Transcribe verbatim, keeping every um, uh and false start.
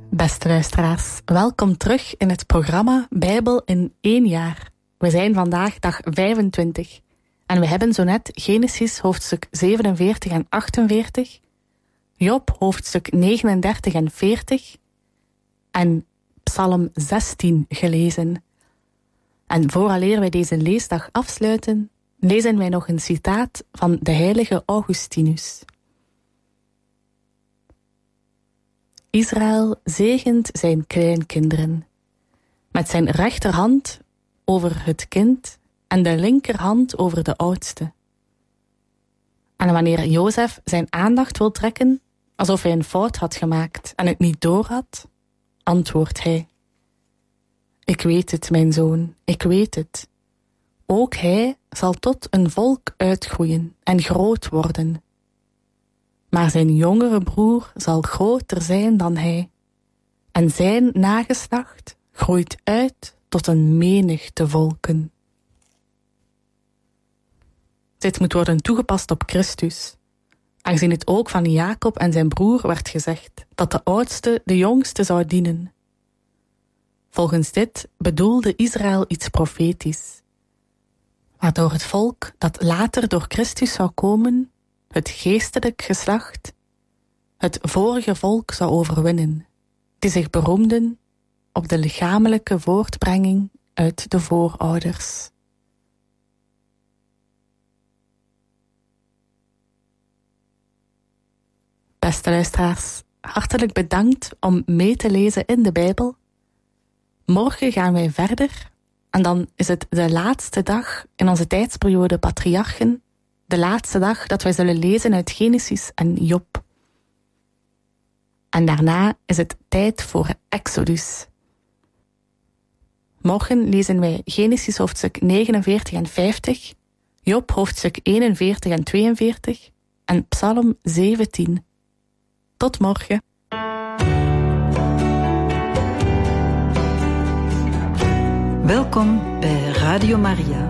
Beste luisteraars, welkom terug in het programma Bijbel in één jaar. We zijn vandaag dag vijfentwintig en we hebben zo net Genesis hoofdstuk zevenenveertig en achtenveertig, Job hoofdstuk negenendertig en veertig en Psalm zestien gelezen. En vooraleer wij deze leesdag afsluiten, lezen wij nog een citaat van de heilige Augustinus. Israël zegent zijn kleinkinderen, met zijn rechterhand over het kind en de linkerhand over de oudste. En wanneer Jozef zijn aandacht wil trekken, alsof hij een fout had gemaakt en het niet doorhad, antwoordt hij: Ik weet het, mijn zoon, ik weet het. Ook hij zal tot een volk uitgroeien en groot worden. Maar zijn jongere broer zal groter zijn dan hij, en zijn nageslacht groeit uit tot een menigte volken. Dit moet worden toegepast op Christus, aangezien het ook van Jacob en zijn broer werd gezegd dat de oudste de jongste zou dienen. Volgens dit bedoelde Israël iets profetisch, waardoor het volk dat later door Christus zou komen, het geestelijk geslacht, het vorige volk zou overwinnen, die zich beroemden op de lichamelijke voortbrenging uit de voorouders. Beste luisteraars, hartelijk bedankt om mee te lezen in de Bijbel. Morgen gaan wij verder en dan is het de laatste dag in onze tijdsperiode Patriarchen, de laatste dag dat wij zullen lezen uit Genesis en Job. En daarna is het tijd voor Exodus. Morgen lezen wij Genesis hoofdstuk negenenveertig en vijftig, Job hoofdstuk eenenveertig en tweeënveertig en Psalm zeventien. Tot morgen. Welkom bij Radio Maria.